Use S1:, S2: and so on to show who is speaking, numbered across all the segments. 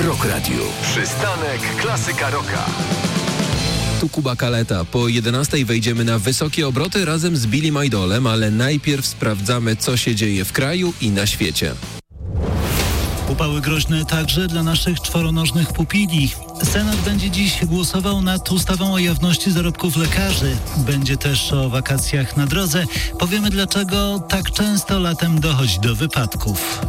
S1: Rock Radio. Przystanek Klasyka Rocka.
S2: Tu Kuba Kaleta. Po 11 wejdziemy na wysokie obroty razem z Billym Idolem, ale najpierw sprawdzamy, co się dzieje w kraju i na świecie.
S3: Upały groźne także dla naszych czworonożnych pupili. Senat będzie dziś głosował nad ustawą o jawności zarobków lekarzy. Będzie też o wakacjach na drodze. Powiemy, dlaczego tak często latem dochodzi do wypadków.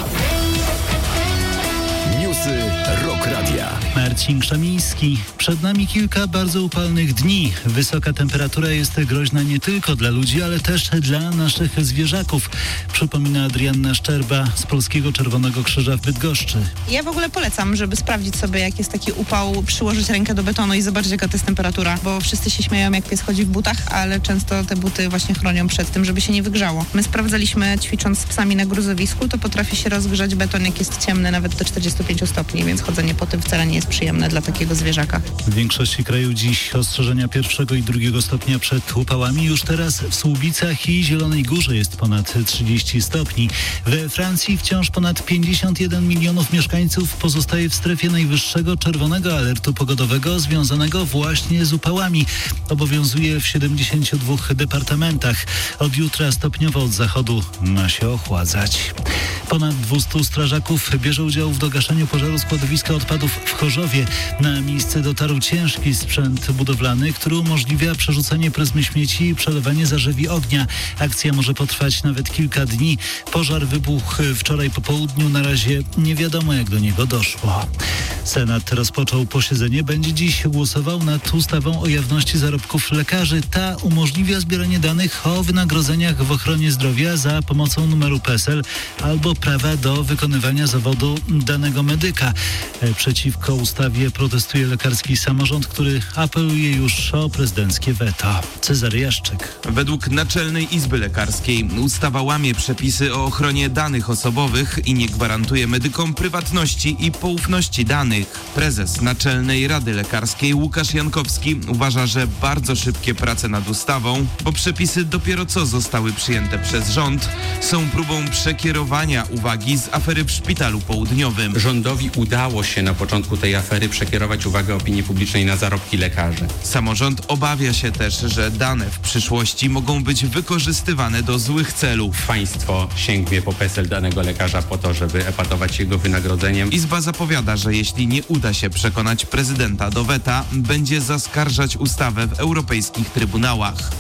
S1: Newsy Rock Radia.
S3: Marcin Krzemiński. Przed nami kilka bardzo upalnych dni. Wysoka temperatura jest groźna nie tylko dla ludzi, ale też dla naszych zwierzaków. Przypomina Adrianna Szczerba z Polskiego Czerwonego Krzyża w Bydgoszczy.
S4: Ja w ogóle polecam, żeby sprawdzić sobie, jak jest taki upał, przyłożyć rękę do betonu i zobaczyć, jaka to jest temperatura, bo wszyscy się śmieją, jak pies chodzi w butach, ale często te buty właśnie chronią przed tym, żeby się nie wygrzało. My sprawdzaliśmy, ćwicząc z psami na gruzowisku, to potrafi się rozgrzać beton, jak jest ciemny, nawet do 45 stopni, więc chodzenie po tym wcale nie jest przyjemne dla takiego zwierzaka.
S3: W większości kraju dziś ostrzeżenia 1. i 2. stopnia przed upałami. Już teraz w Słubicach i Zielonej Górze jest ponad 30 stopni. We Francji wciąż ponad 51 milionów mieszkańców pozostaje w strefie najwyższego czerwonego alertu pogodowego związanego właśnie z upałami. Obowiązuje w 72 departamentach. Od jutra stopniowo od zachodu ma się ochładzać. Ponad 200 strażaków bierze udział w dogaszaniu pożaru składowiska odpadów w Chorzowie. Na miejsce dotarł ciężki sprzęt budowlany, który umożliwia przerzucanie pryzmy śmieci i przelewanie zarzewi ognia. Akcja może potrwać nawet kilka dni. Pożar wybuchł wczoraj po południu. Na razie nie wiadomo, jak do niego doszło. Senat rozpoczął posiedzenie. Będzie dziś głosował nad ustawą o jawności zarobków lekarzy. Ta umożliwia zbieranie danych o wynagrodzeniach w ochronie zdrowia za pomocą numeru PESEL albo prawa do wykonywania zawodu danego medyka. Przeciwko ustawie protestuje lekarski samorząd, który apeluje już o prezydenckie weto. Cezary Jaszczyk.
S5: Według Naczelnej Izby Lekarskiej ustawa łamie przepisy o ochronie danych osobowych i nie gwarantuje medykom prywatności i poufności danych. Prezes Naczelnej Rady Lekarskiej Łukasz Jankowski uważa, że bardzo szybkie prace nad ustawą, bo przepisy dopiero co zostały przyjęte przez rząd, są próbą przekierowania uwagi z afery w Szpitalu Południowym.
S6: Rządowi udało się na początku tej afery przekierować uwagę opinii publicznej na zarobki lekarzy.
S5: Samorząd obawia się też, że dane w przyszłości mogą być wykorzystywane do złych celów.
S6: Państwo sięgnie po PESEL danego lekarza po to, żeby epatować jego wynagrodzeniem.
S5: Izba zapowiada, że jeśli nie uda się przekonać prezydenta do weta, będzie zaskarżać ustawę w europejskich trybunałach.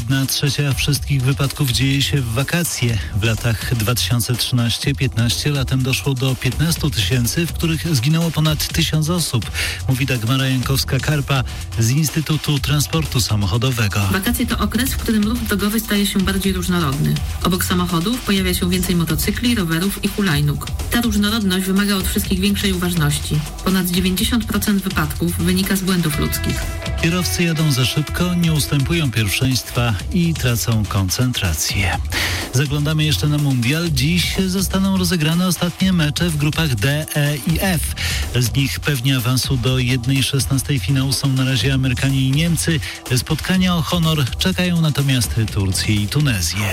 S3: 1/3 wszystkich wypadków dzieje się w wakacje. W latach 2013-15 latem doszło do 15 000, w których zginęło ponad 1000 osób, mówi Dagmara Jankowska-Karpa z Instytutu Transportu Samochodowego.
S7: Wakacje to okres, w którym ruch drogowy staje się bardziej różnorodny. Obok samochodów pojawia się więcej motocykli, rowerów i hulajnóg. Ta różnorodność wymaga od wszystkich większej uważności. Ponad 90% wypadków wynika z błędów ludzkich.
S3: Kierowcy jadą za szybko, nie ustępują pierwszeństwa i tracą koncentrację. Zaglądamy jeszcze na mundial. Dziś zostaną rozegrane ostatnie mecze w grupach D, E i F. Z nich pewnie awansu do 1/16 finału są na razie Amerykanie i Niemcy. Spotkania o honor czekają natomiast Turcję i Tunezję.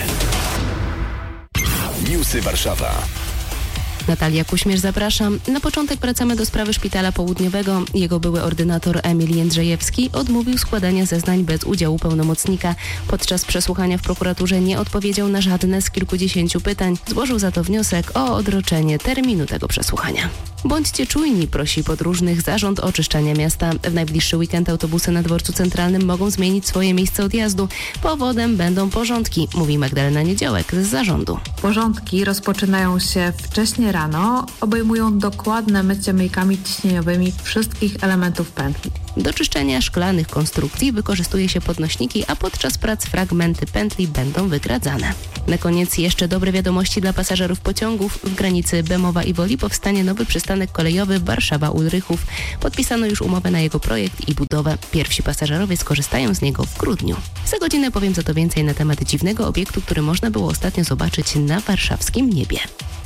S1: Newsy Warszawa.
S8: Natalia Kuśmierz, zapraszam. Na początek wracamy do sprawy Szpitala Południowego. Jego były ordynator Emil Jędrzejewski odmówił składania zeznań bez udziału pełnomocnika. Podczas przesłuchania w prokuraturze nie odpowiedział na żadne z kilkudziesięciu pytań. Złożył za to wniosek o odroczenie terminu tego przesłuchania. Bądźcie czujni, prosi podróżnych Zarząd Oczyszczania Miasta. W najbliższy weekend autobusy na Dworcu Centralnym mogą zmienić swoje miejsce odjazdu. Powodem będą porządki, mówi Magdalena Niedziołek z zarządu.
S9: Porządki rozpoczynają się wcześnie rano, obejmują dokładne mycie myjkami ciśnieniowymi wszystkich elementów pętli.
S8: Do czyszczenia szklanych konstrukcji wykorzystuje się podnośniki, a podczas prac fragmenty pętli będą wygradzane. Na koniec jeszcze dobre wiadomości dla pasażerów pociągów. W granicy Bemowa i Woli powstanie nowy przystanek kolejowy Warszawa-Ulrychów. Podpisano już umowę na jego projekt i budowę. Pierwsi pasażerowie skorzystają z niego w grudniu. Za godzinę powiem za to więcej na temat dziwnego obiektu, który można było ostatnio zobaczyć na warszawskim niebie.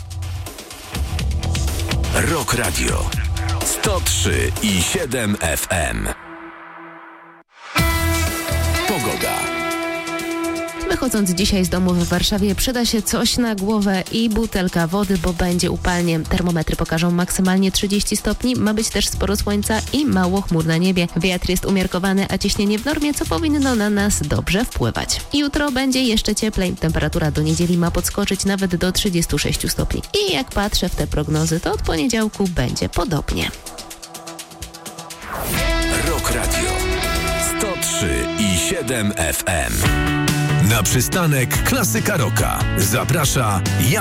S1: Rock Radio 103,7 FM. Pogoda.
S8: Wychodząc dzisiaj z domu w Warszawie przyda się coś na głowę i butelka wody, bo będzie upalnie. Termometry pokażą maksymalnie 30 stopni, ma być też sporo słońca i mało chmur na niebie. Wiatr jest umiarkowany, a ciśnienie w normie, co powinno na nas dobrze wpływać. Jutro będzie jeszcze cieplej. Temperatura do niedzieli ma podskoczyć nawet do 36 stopni. I jak patrzę w te prognozy, to od poniedziałku będzie podobnie.
S1: Rock Radio 103,7 FM. Na przystanek Klasyka Rocka zaprasza Jan